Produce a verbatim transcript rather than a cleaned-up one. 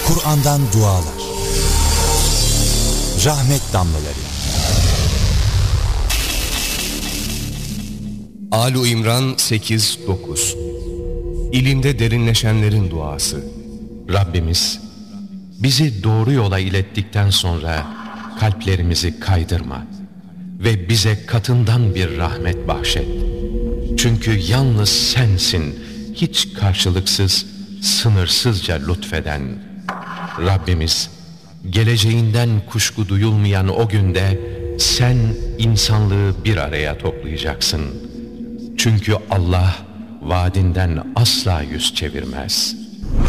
Kur'an'dan dualar, rahmet damlaları. Âl-i İmran sekiz dokuz. İlimde derinleşenlerin duası. Rabbimiz, bizi doğru yola ilettikten sonra kalplerimizi kaydırma ve bize katından bir rahmet bahşet. Çünkü yalnız sensin, hiç karşılıksız, sınırsızca lütfeden. Rabbimiz, geleceğinden kuşku duyulmayan o günde sen insanlığı bir araya toplayacaksın. Çünkü Allah vaadinden asla yüz çevirmez.